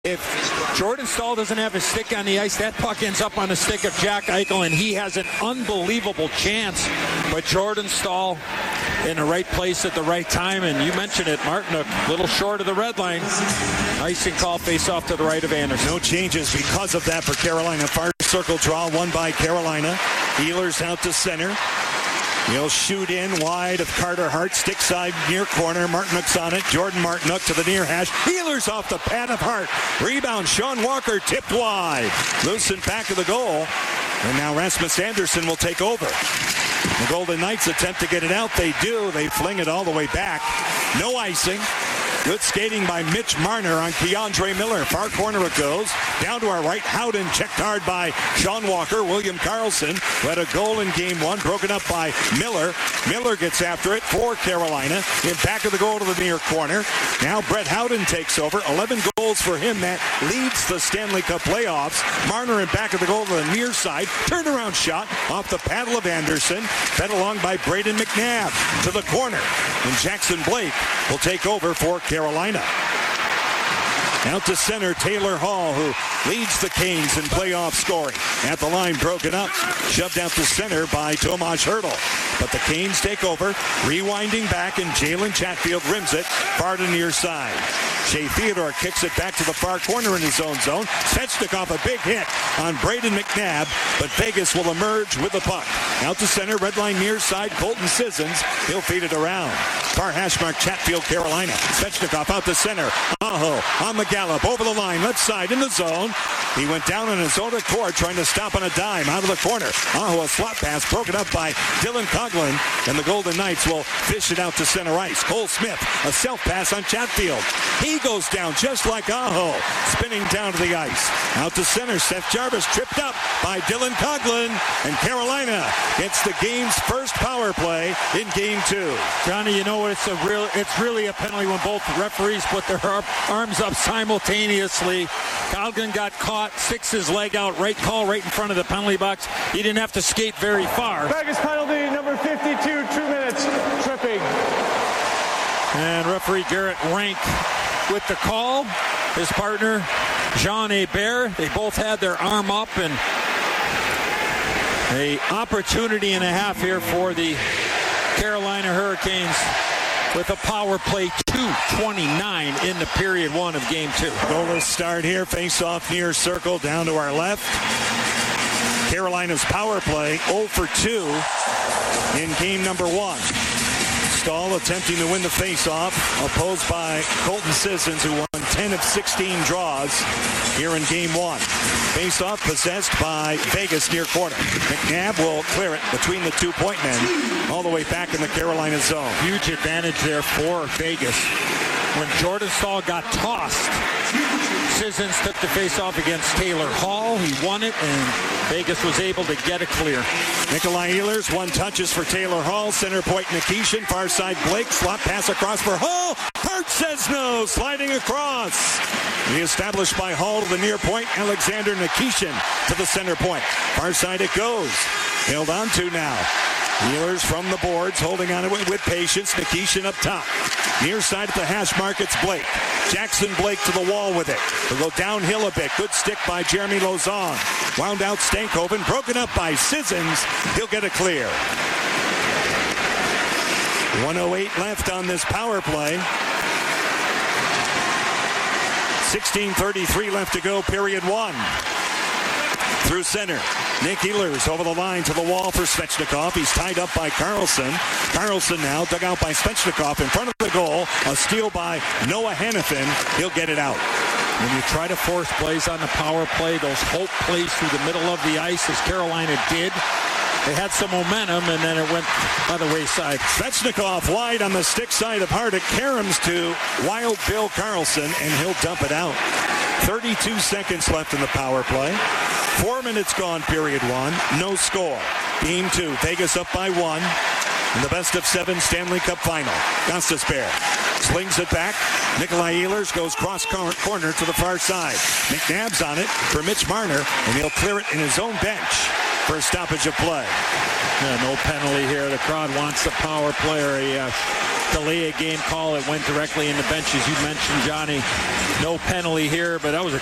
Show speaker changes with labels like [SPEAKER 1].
[SPEAKER 1] If Jordan Staal doesn't have his stick on the ice, that puck ends up on the stick of Jack Eichel, and he has an unbelievable chance. But Jordan Staal in the right place at the right time, and you mentioned it, Martin, a little short of the red line. Icing call, face off to the right of Anderson.
[SPEAKER 2] No changes because of that for Carolina. Far circle draw, won by Carolina. Ehlers out to center. He'll shoot in wide of Carter Hart, stick side near corner. Martinook's on it. Jordan Martinook to the near hash. Ehlers off the pad of Hart. Rebound, Sean Walker tipped wide. Loosened back of the goal. And now Rasmus Andersson will take over. The Golden Knights attempt to get it out. They do. They fling it all the way back. No icing. Good skating by Mitch Marner on Keandre Miller. Far corner it goes. Down to our right. Howden checked hard by Sean Walker. William Karlsson who had a goal in game one. Broken up by Miller. Miller gets after it for Carolina. In back of the goal to the near corner. Now Brett Howden takes over. 11 goals for him. That leads the Stanley Cup playoffs. Marner in back of the goal to the near side. Turnaround shot off the paddle of Anderson. Fed along by Braden McNabb to the corner. And Jackson Blake will take over for Carolina. Out to center, Taylor Hall, who leads the Canes in playoff scoring. At the line, broken up. Shoved out to center by Tomas Hertl. But the Canes take over. Rewinding back, and Jalen Chatfield rims it far to near side. Shea Theodore kicks it back to the far corner in his own zone. Svechnikov a big hit on Braden McNabb, but Vegas will emerge with the puck. Out to center, red line near side, Colton Sissons. He'll feed it around. Far hash mark, Chatfield, Carolina. Svechnikov out to center. Aho on the gallop, over the line, left side in the zone. He went down on his own accord, trying to stop on a dime out of the corner. Aho, a slot pass, broken up by Dylan Coghlan, and the Golden Knights will fish it out to center ice. Cole Smith, a self pass on Chatfield. He goes down just like Aho, spinning down to the ice. Out to center, Seth Jarvis tripped up by Dylan Coghlan, and Carolina gets the game's first power play in game two.
[SPEAKER 1] Johnny, you know what? It's really a penalty when both referees put their arms up simultaneously. Coghlan got caught, sticks his leg out, right call right in front of the penalty box. He didn't have to skate very far.
[SPEAKER 3] Vegas penalty number 52, 2 minutes, tripping.
[SPEAKER 1] And referee Garrett Rank with the call. His partner, Jean Hebert, they both had their arm up, and an opportunity and a half here for the Carolina Hurricanes with a power play, 2:29 in the period one of game two.
[SPEAKER 2] Goalless start here, face off near circle down to our left. Carolina's power play 0 for 2 in game number one. Staal attempting to win the face-off, opposed by Colton Sissons, who won 10 of 16 draws here in game one. Face-off possessed by Vegas near corner. McNabb will clear it between the 2-point men, all the way back in the Carolina zone.
[SPEAKER 1] Huge advantage there for Vegas. When Jordan Staal got tossed, Sissons took the face-off against Taylor Hall. He won it, and Vegas was able to get it clear.
[SPEAKER 2] Nikolai Ehlers, 1 touches for Taylor Hall. Center point Nikishin. Far side Blake. Slot pass across for Hall. Hart says no. Sliding across. Reestablished by Hall to the near point. Alexander Nikishin to the center point. Far side it goes. Held on to now. Ehlers from the boards, holding on to it with patience. Nikishin up top. Near side at the hash mark, it's Blake. Jackson Blake to the wall with it. He'll go downhill a bit. Good stick by Jeremy Lauzon. Wound out Stankoven. Broken up by Sissons. He'll get it clear. 1:08 left on this power play. 16:33 left to go, period one. Through center. Nick Ehlers over the line to the wall for Svechnikov. He's tied up by Karlsson. Karlsson now dug out by Svechnikov in front of the goal. A steal by Noah Hanifin. He'll get it out.
[SPEAKER 1] When you try to force plays on the power play, those hope plays through the middle of the ice, as Carolina did, they had some momentum, and then it went other wayside.
[SPEAKER 2] Svechnikov wide on the stick side of Hart. It caroms to Wild Bill Karlsson, and he'll dump it out. 32 seconds left in the power play. 4 minutes gone, period one. No score. Game two. Vegas up by 1. In the best of 7 Stanley Cup final. Gostisbehere slings it back. Nikolai Ehlers goes cross corner to the far side. McNabb's on it for Mitch Marner, and he'll clear it in his own bench for a stoppage of play.
[SPEAKER 1] Yeah, no penalty here. The crowd wants the power play, or a delay a game call. It went directly in the bench, as you mentioned, Johnny. No penalty here, but that was a